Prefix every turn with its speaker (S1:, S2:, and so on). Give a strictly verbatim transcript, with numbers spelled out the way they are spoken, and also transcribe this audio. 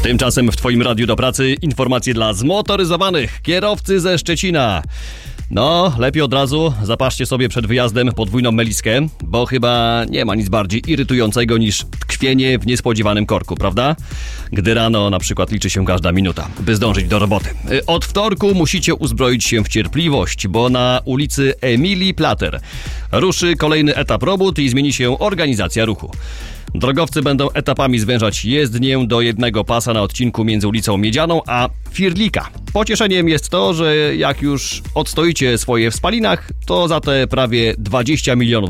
S1: Tymczasem w Twoim radiu do pracy informacje dla zmotoryzowanych, kierowcy ze Szczecina. No, lepiej od razu zapaszcie sobie przed wyjazdem podwójną meliskę, bo chyba nie ma nic bardziej irytującego niż tkwienie w niespodziewanym korku, prawda? Gdy rano na przykład liczy się każda minuta, by zdążyć do roboty. Od wtorku musicie uzbroić się w cierpliwość, bo na ulicy Emilii Plater ruszy kolejny etap robót i zmieni się organizacja ruchu. Drogowcy będą etapami zwężać jezdnię do jednego pasa na odcinku między ulicą Miedzianą a Firlika. Pocieszeniem jest to, że jak już odstoicie swoje w spalinach, to za te prawie dwadzieścia milionów